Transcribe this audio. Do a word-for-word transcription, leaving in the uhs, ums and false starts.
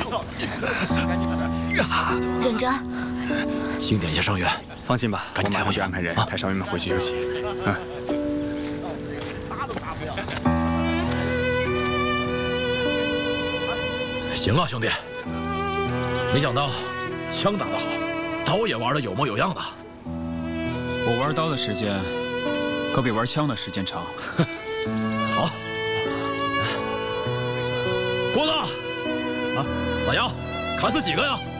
忍着。 请殿下上院。 放心吧， 赶紧我马上去安排人带少爷们回去休息。嗯。 行啊，兄弟，没想到枪打得好，刀也玩得有模有样的。 我玩刀的时间可比玩枪的时间长。 好，郭子，啊，咋样？砍死几个呀？